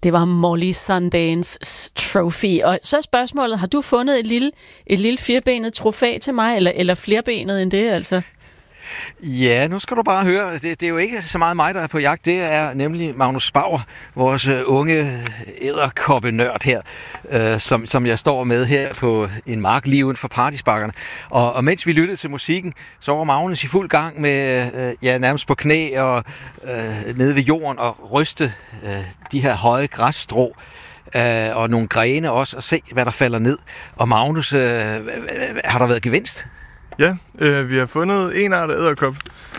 Det var Molly Sundance Trophy. Og så er spørgsmålet, har du fundet et lille firbenet trofæ til mig, eller flerbenet end det, altså? Ja, nu skal du bare høre. Det er jo ikke så meget mig, der er på jagt. Det er nemlig Magnus Bauer, vores unge edderkoppenørd her, som jeg står med her på en mark lige uden for Partysbakkerne. Og mens vi lyttede til musikken, så var Magnus i fuld gang med nærmest på knæ og nede ved jorden og ryste de her høje græsstrå og nogle grene også, og se, hvad der falder ned. Og Magnus, har der været gevinst? Ja, vi har fundet en art af edderkop.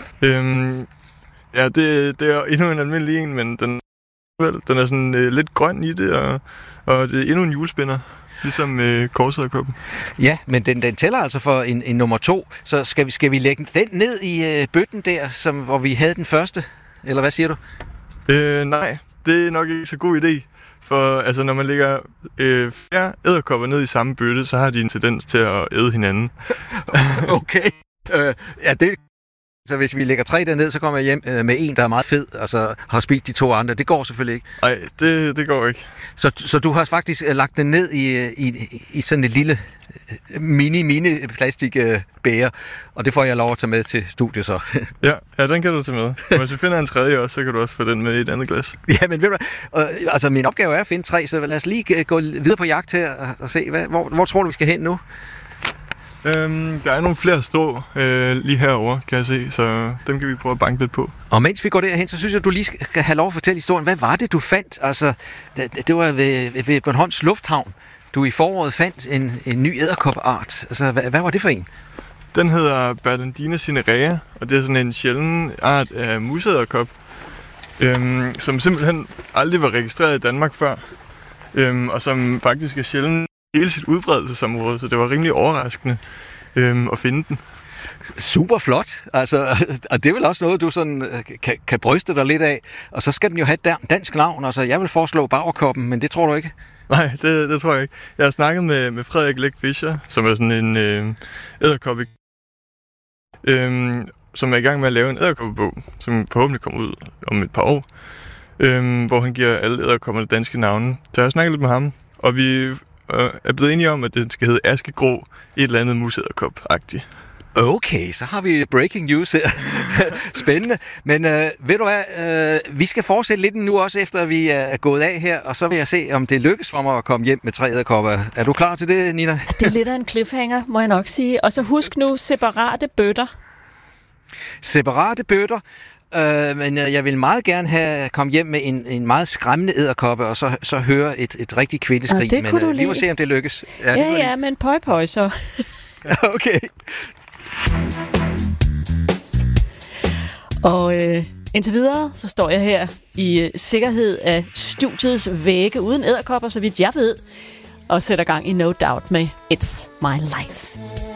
Det er endnu en almindelig en, men den er sådan lidt grøn i det, og det er endnu en julespinder, ligesom korsedderkoppen. Ja, men den tæller altså for en nummer 2, så skal vi lægge den ned i bøtten der, hvor vi havde den første, eller hvad siger du? Nej, det er nok ikke så god idé. For altså, når man lægger flere edderkopper ned i samme bøtte, så har de en tendens til at æde hinanden. Okay. Så hvis vi lægger 3 derned, så kommer jeg hjem med en, der er meget fed, og så har spist de 2 andre. Det går selvfølgelig ikke. Nej, det går ikke. Så du har faktisk lagt den ned i sådan et lille mini plastikbæger, og det får jeg lov at tage med til studiet så. Ja, den kan du tage med. Og hvis vi finder en tredje også, så kan du også få den med i et andet glas. Ja, men ved du altså min opgave er at finde 3, så lad os lige gå videre på jagt her og se, hvor tror du, vi skal hen nu? Der er nogle flere strå lige herovre, kan jeg se, så dem kan vi prøve at banke lidt på. Og mens vi går derhen, så synes jeg, du lige skal have lov at fortælle historien. Hvad var det, du fandt? Altså, det var ved Bornholms Lufthavn. Du i foråret fandt en ny edderkopart. Altså, hvad var det for en? Den hedder Bernardina cinerea, og det er sådan en sjælden art af museedderkop, som simpelthen aldrig var registreret i Danmark før, og som faktisk er sjælden hele sit udbredelsesområde, så det var rimelig overraskende at finde den. Super flot, altså, og det er vel også noget, du sådan kan bryste dig lidt af, og så skal den jo have et dansk navn, altså jeg vil foreslå Bauerkoppen, men det tror du ikke? Nej, det tror jeg ikke. Jeg har snakket med Frederik Læk Fischer, som er sådan en edderkoppe, som er i gang med at lave en edderkoppebog, som forhåbentlig kommer ud om et par år, hvor han giver alle edderkopperne danske navne. Så jeg har snakket lidt med ham, og vi er blevet enige om, at det skal hedde Askegrå, et eller andet museedderkop-agtigt. Okay, så har vi breaking news her. Spændende. Men ved du hvad, vi skal fortsætte lidt nu også, efter vi er gået af her, og så vil jeg se, om det lykkes for mig at komme hjem med 3 edderkopper. Er du klar til det, Nina? Det er lidt af en cliffhanger, må jeg nok sige. Og så husk nu, separate bøtter. Separate bøtter. Men jeg vil meget gerne have kommet hjem med en meget skræmmende edderkoppe, og så høre et rigtigt kvindeskrig. Det kunne du lige må se, om det lykkes. Ja, men pøj så. Okay. Og indtil videre, så står jeg her i sikkerhed af studiets vægge, uden edderkopper, så vidt jeg ved, og sætter gang i No Doubt med It's My Life.